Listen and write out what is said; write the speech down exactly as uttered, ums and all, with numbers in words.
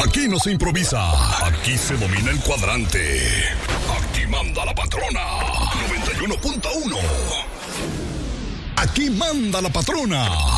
Aquí no se improvisa. Aquí se domina el cuadrante. Aquí manda la patrona. noventa y uno punto uno. Aquí manda la patrona.